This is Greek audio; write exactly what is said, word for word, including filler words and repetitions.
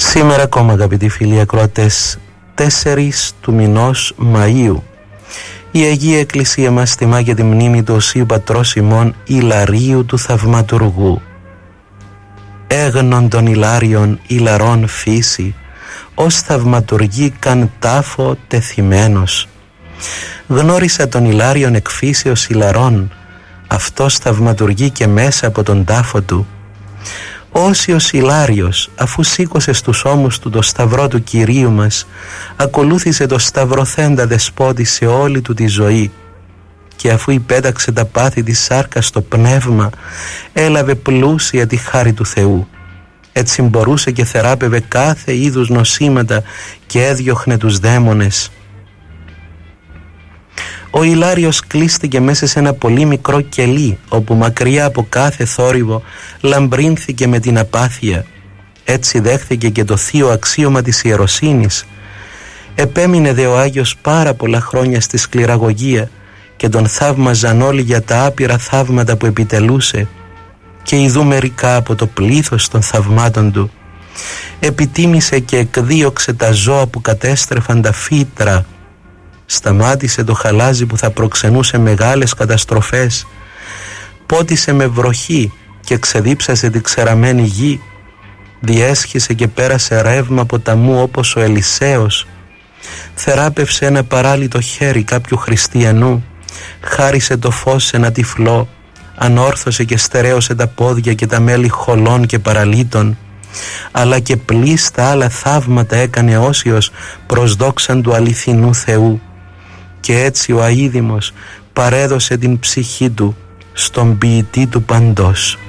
Σήμερα ακόμα, αγαπητοί φίλοι ακροατές, τέσσερις του μηνός Μαΐου, η Αγία Εκκλησία μας τιμά για τη μνήμη του Οσίου Πατρός ημών Ιλαρίου του Θαυματουργού. Έγνον των Ιλάριων Ιλαρών φύση, ως θαυματουργή καν τάφο τεθυμένος. Γνώρισα τον Ιλάριον εκ φύσεως Ιλαρών, αυτός θαυματουργεί και μέσα από τον τάφο του. Όσιος Ιλάριος, αφού σήκωσε στους ώμους του το σταυρό του Κυρίου μας, ακολούθησε το σταυρωθέντα δεσπότη σε όλη του τη ζωή, και αφού υπέταξε τα πάθη της σάρκας στο πνεύμα, έλαβε πλούσια τη χάρη του Θεού. Έτσι μπορούσε και θεράπευε κάθε είδους νοσήματα και έδιωχνε τους δαίμονες. Ο Ιλάριος κλείστηκε μέσα σε ένα πολύ μικρό κελί, όπου μακριά από κάθε θόρυβο λαμπρύνθηκε με την απάθεια. Έτσι δέχθηκε και το θείο αξίωμα της ιεροσύνης. Επέμεινε δε ο Άγιος πάρα πολλά χρόνια στη σκληραγωγία και τον θαύμαζαν όλοι για τα άπειρα θαύματα που επιτελούσε, και ειδού μερικά από το πλήθος των θαυμάτων του. Επιτίμησε και εκδίωξε τα ζώα που κατέστρεφαν τα φύτρα. Σταμάτησε το χαλάζι που θα προξενούσε μεγάλες καταστροφές. Πότισε με βροχή και ξεδίψασε τη ξεραμένη γη. Διέσχισε και πέρασε ρεύμα ποταμού όπως ο Ελισέος. Θεράπευσε ένα παράλυτο χέρι κάποιου χριστιανού. Χάρισε το φως σε ένα τυφλό. Ανόρθωσε και στερέωσε τα πόδια και τα μέλη χολών και παραλύτων. Αλλά και πλήστα άλλα θαύματα έκανε όσιος προς δόξαν του αληθινού Θεού. Και έτσι ο αείδημος παρέδωσε την ψυχή του στον ποιητή του παντός.